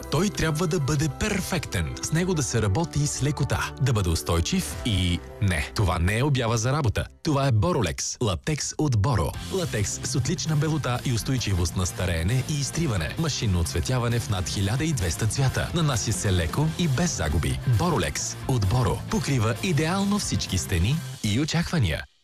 Той трябва да бъде перфектен. С него да се работи с лекота, да бъде устойчив и... Не, това не е обява за работа. Това е Боролекс. Латекс от Боро. Латекс с отлична белота и устойчивост на стареене и изтриване. Машинно оцветяване в над 1200 цвята. Нанася се леко и без загуби. Боролекс от Боро покрива идеално всички стени и очаквания.